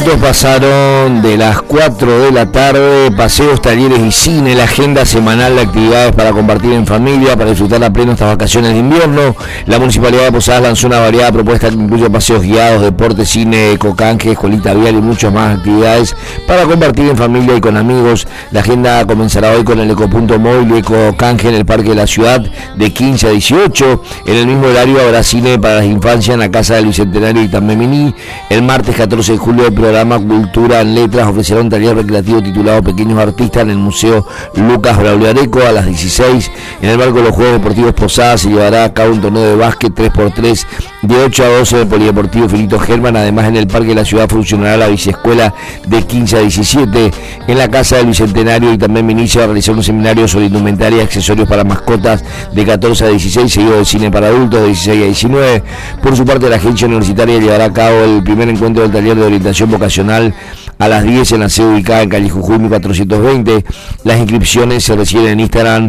minutos pasaron de las 4 de la tarde. Paseos, talleres y cine, la agenda semanal de actividades para compartir en familia, para disfrutar a pleno estas vacaciones de invierno. La Municipalidad de Posadas lanzó una variada propuesta que incluye paseos guiados, deporte, cine, ecocanje, escuelita vial y muchas más actividades para compartir en familia y con amigos. La agenda comenzará hoy con el ecopunto móvil y ecocanje en el Parque de la Ciudad de 15 a 18. En el mismo horario habrá cine para las infancias en la Casa del Bicentenario y también Mení. El martes 14 de julio el programa Cultura en Letras ofrecerá un taller recreativo titulado Pequeños Artistas en el Museo Lucas Braulio Areco a las 16. En el marco de los Juegos Deportivos Posadas se llevará a cabo un torneo de básquet 3x3 de 8 a 12 del Polideportivo Finito Germán. Además, en el Parque de la Ciudad funcionará la biciescuela de 15 a 17. En la Casa del Bicentenario y también Mení se va a realizar un seminario sobre indumentaria y accesorios para mascotas de 14 a 16, seguido de cine para adultos de 16 a 19. Por su parte, la agencia universitaria llevará a cabo el primer encuentro del taller de orientación vocacional a las 10 en la sede ubicada en calle Jujuy 1420. Las inscripciones se reciben en Instagram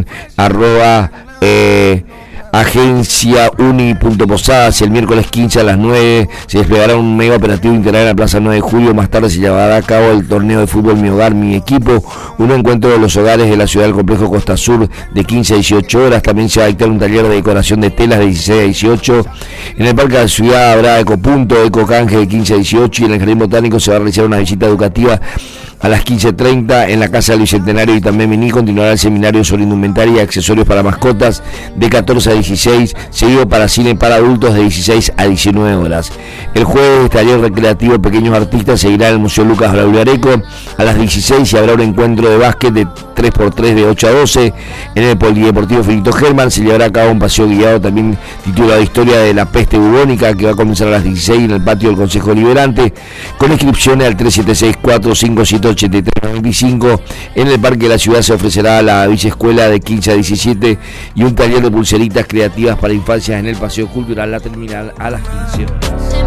agenciauni.posadas. El miércoles 15 a las 9 se desplegará un mega operativo integral en la Plaza 9 de Julio. Más tarde se llevará a cabo el torneo de fútbol Mi Hogar, Mi Equipo, un encuentro de los hogares de la ciudad del complejo Costa Sur de 15 a 18 horas. También se va a dictar un taller de decoración de telas de 16 a 18. En el Parque de la Ciudad habrá ecopunto, ecocanje de 15 a 18 y en el Jardín Botánico se va a realizar una visita educativa a las 15:30. En la Casa del Bicentenario y también Mení continuará el seminario sobre indumentaria y accesorios para mascotas de 14 a 16, seguido para cine para adultos de 16 a 19 horas. El jueves, taller recreativo Pequeños Artistas seguirá en el Museo Lucas Braulio Areco a las 16 y habrá un encuentro de básquet de 3x3 de 8 a 12. En el Polideportivo Finito Germán se llevará a cabo un paseo guiado también titulado Historia de la Peste Bubónica, que va a comenzar a las 16 en el patio del Consejo Deliberante, con inscripciones al 3764578395. En el Parque de la Ciudad se ofrecerá la biciescuela de 15 a 17 y un taller de pulseritas creativas para infancias en el Paseo Cultural La Terminal a las 15 horas.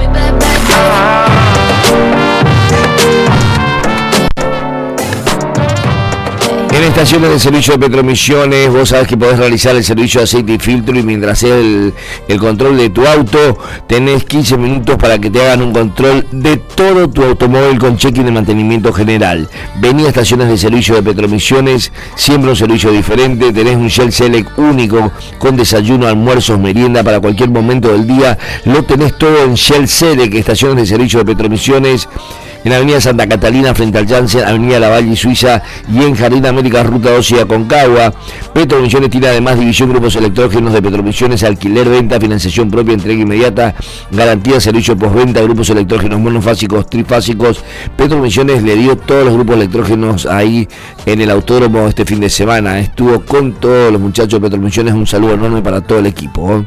En estaciones de servicio de Petromisiones, vos sabés que podés realizar el servicio de aceite y filtro, y mientras sea el control de tu auto, tenés 15 minutos para que te hagan un control de todo tu automóvil con check-in de mantenimiento general. Vení a estaciones de servicio de Petromisiones, siempre un servicio diferente. Tenés un Shell Select único con desayuno, almuerzos, merienda para cualquier momento del día. Lo tenés todo en Shell Select, estaciones de servicio de Petromisiones, en Avenida Santa Catalina frente al Janssen, Avenida Lavalle y Suiza, y en Jardín América Ruta 12 y Aconcagua. Petromisiones tiene además división grupos electrógenos de Petromisiones, alquiler, venta, financiación propia, entrega inmediata, garantía, servicio postventa, grupos electrógenos monofásicos, trifásicos. Petromisiones le dio todos los grupos electrógenos ahí en el autódromo este fin de semana. Estuvo con todos los muchachos de Petromisiones. Un saludo enorme para todo el equipo.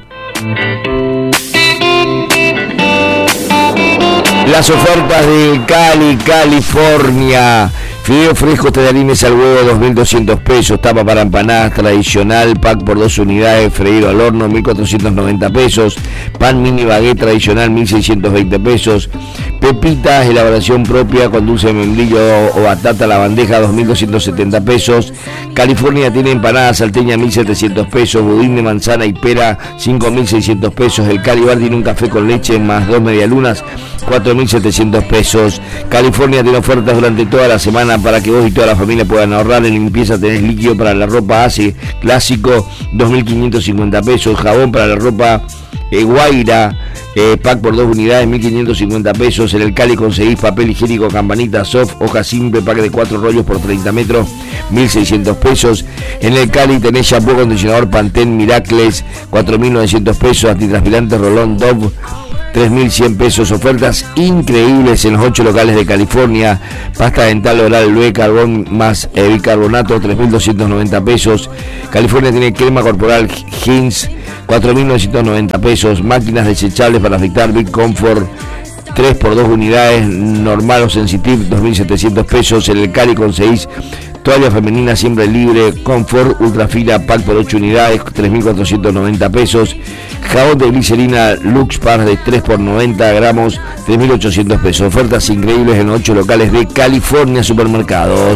Las ofertas de Cali, California. Fideos frescos tallarines al huevo, 2.200 pesos. Tapa para empanadas tradicional, pack por 2 unidades, freído al horno, 1.490 pesos. Pan mini baguette tradicional, 1.620 pesos. Pepitas, elaboración propia con dulce de membrillo o batata a la bandeja, 2.270 pesos. California tiene empanadas salteña, 1.700 pesos. Budín de manzana y pera, 5.600 pesos. El Cali Bar tiene un café con leche más 2 medialunas, 4.700 pesos. California tiene ofertas durante toda la semana para que vos y toda la familia puedan ahorrar. En limpieza tenés líquido para la ropa ACE clásico, 2.550 pesos. Jabón para la ropa Guaira, pack por 2 unidades, 1.550 pesos. En el Cali conseguís papel higiénico Campanita Soft, hoja simple, pack de 4 rollos por 30 metros, 1.600 pesos. En el Cali tenés shampoo acondicionador Pantene Miracles, 4.900 pesos. Antitranspirante Rolón Dove, 3.100 pesos. Ofertas increíbles en los 8 locales de California. Pasta dental oral Lue Carbón más bicarbonato, 3.290 pesos. California tiene crema corporal Hins, 4.990 pesos. Máquinas desechables para afeitar Big Comfort, 3 por 2 unidades, normal o sensitive, 2.700 pesos. En el Cali conseguís toalla femenina siempre libre, Comfort ultra fila, pack por 8 unidades, 3.490 pesos. Jabón de glicerina Lux Par de 3 por 90 gramos, 3.800 pesos. Ofertas increíbles en 8 locales de California Supermercados.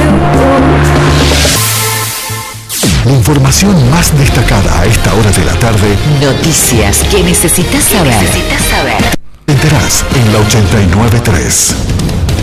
La información más destacada a esta hora de la tarde. Noticias que necesitas saber. Te enterás en la 89.3.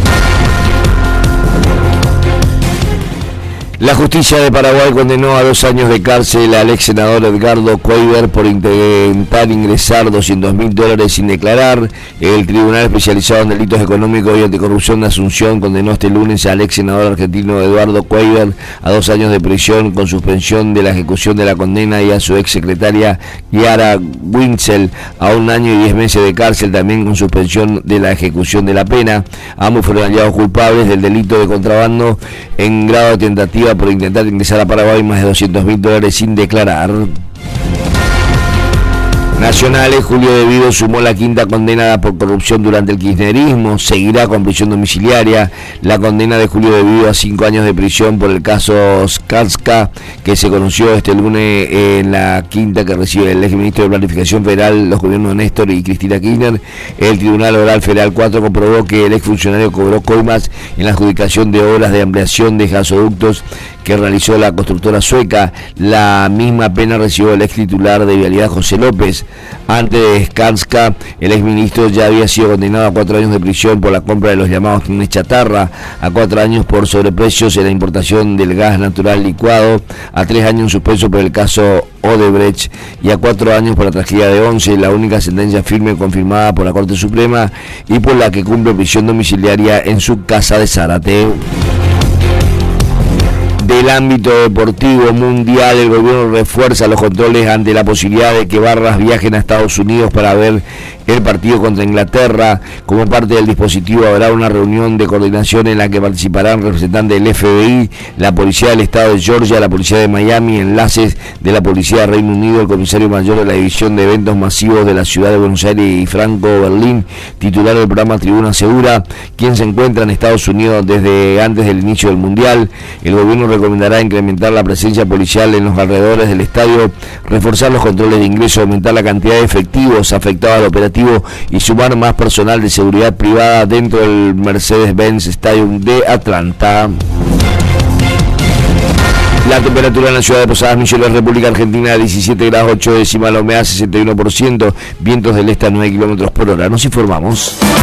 La justicia de Paraguay condenó a 2 años de cárcel al ex senador Edgardo Cuéllar por intentar ingresar $200.000 sin declarar. El Tribunal Especializado en Delitos Económicos y Anticorrupción de Asunción condenó este lunes al ex senador argentino Eduardo Cuéllar a 2 años de prisión con suspensión de la ejecución de la condena y a su ex secretaria Yara Winzel a 1 año y 10 meses de cárcel, también con suspensión de la ejecución de la pena. Ambos fueron hallados culpables del delito de contrabando en grado de tentativa por intentar ingresar a Paraguay más de $200.000 sin declarar. Nacionales, Julio De Vido sumó la 5ª condena por corrupción durante el kirchnerismo, seguirá con prisión domiciliaria. La condena de Julio De Vido a 5 años de prisión por el caso Skanska, que se conoció este lunes en la 5ª que recibe el exministro de Planificación Federal, los gobiernos de Néstor y Cristina Kirchner. El Tribunal Oral Federal 4 comprobó que el exfuncionario cobró coimas en la adjudicación de obras de ampliación de gasoductos que realizó la constructora sueca. La misma pena recibió el ex titular de Vialidad, José López. Antes de Skanska, el exministro ya había sido condenado a 4 años de prisión por la compra de los llamados trenes chatarra, a 4 años por sobreprecios en la importación del gas natural licuado, a 3 años en suspenso por el caso Odebrecht y a 4 años por la tragedia de Once, la única sentencia firme confirmada por la Corte Suprema y por la que cumple prisión domiciliaria en su casa de Zárate. Del ámbito deportivo mundial, el gobierno refuerza los controles ante la posibilidad de que barras viajen a Estados Unidos para ver el partido contra Inglaterra. Como parte del dispositivo habrá una reunión de coordinación en la que participarán representantes del FBI, la Policía del Estado de Georgia, la Policía de Miami, enlaces de la Policía de Reino Unido, el comisario mayor de la División de Eventos Masivos de la Ciudad de Buenos Aires y Franco Berlín, titular del programa Tribuna Segura, quien se encuentra en Estados Unidos desde antes del inicio del Mundial. El gobierno recomendará incrementar la presencia policial en los alrededores del estadio, reforzar los controles de ingreso, aumentar la cantidad de efectivos afectados al operativo y sumar más personal de seguridad privada dentro del Mercedes-Benz Stadium de Atlanta. La temperatura en la ciudad de Posadas Misiones, República Argentina, 17 grados 8 décimas, la humedad 61%, vientos del este a 9 km/h. Nos informamos.